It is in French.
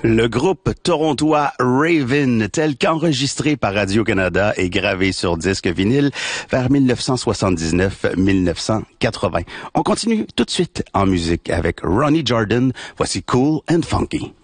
Le groupe torontois Raven, tel qu'enregistré par Radio-Canada et gravé sur disque vinyle vers 1979-1980. On continue tout de suite en musique avec Ronnie Jordan. Voici Cool and Funky.